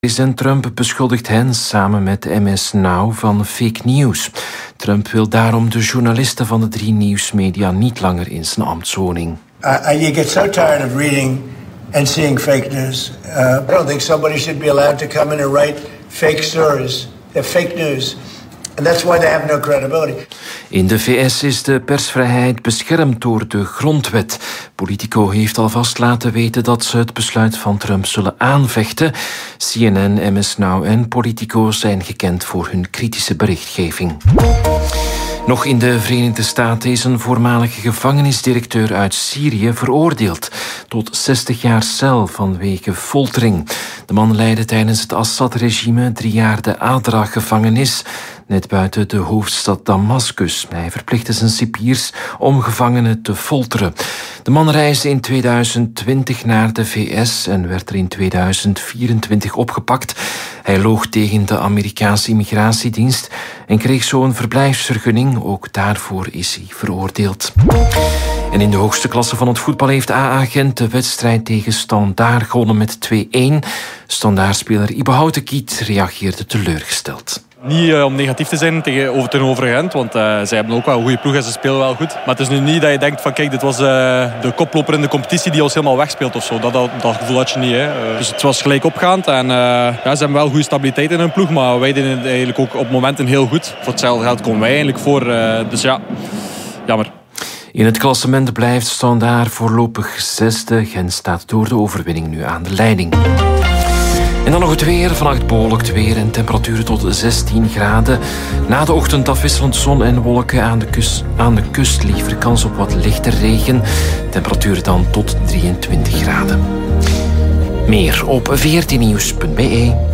President Trump beschuldigt hen samen met MS Now van fake news. Trump wil daarom de journalisten van de 3 nieuwsmedia niet langer in zijn ambtswoning. You get so tired of reading and seeing fake news. I don't think somebody should be allowed to come in and write fake stories. They're fake news. And that's why they have no credibility. In de VS is de persvrijheid beschermd door de grondwet. Politico heeft alvast laten weten dat ze het besluit van Trump zullen aanvechten. CNN, MS Now en Politico zijn gekend voor hun kritische berichtgeving. Nog in de Verenigde Staten is een voormalige gevangenisdirecteur uit Syrië veroordeeld tot 60 jaar cel vanwege foltering. De man leidde tijdens het Assad-regime 3 jaar de Adra-gevangenis, net buiten de hoofdstad Damascus. Hij verplichtte zijn cipiers om gevangenen te folteren. De man reisde in 2020 naar de VS en werd er in 2024 opgepakt. Hij loog tegen de Amerikaanse immigratiedienst en kreeg zo een verblijfsvergunning. Ook daarvoor is hij veroordeeld. En in de hoogste klasse van het voetbal heeft AA Gent de wedstrijd tegen Standaard gewonnen met 2-1. Standaardspeler Ibe Houtenkiet reageerde teleurgesteld. Niet om negatief te zijn tegenover Gent, want zij hebben ook wel een goede ploeg en ze spelen wel goed. Maar het is nu niet dat je denkt van kijk, dit was de koploper in de competitie die ons helemaal wegspeelt of zo. Dat gevoel had je niet. Hè. Dus het was gelijk opgaand en ze hebben wel goede stabiliteit in hun ploeg, maar wij deden het eigenlijk ook op momenten heel goed. Voor hetzelfde geld komen wij eigenlijk voor, dus ja, jammer. In het klassement blijft Standaard voorlopig 6e. Gent staat door de overwinning nu aan de leiding. En dan nog het weer. Vannacht bewolkt weer en temperaturen tot 16 graden. Na de ochtend afwisselend zon en wolken aan de kust liever kans op wat lichte regen. Temperaturen dan tot 23 graden. Meer op 14nieuws.be.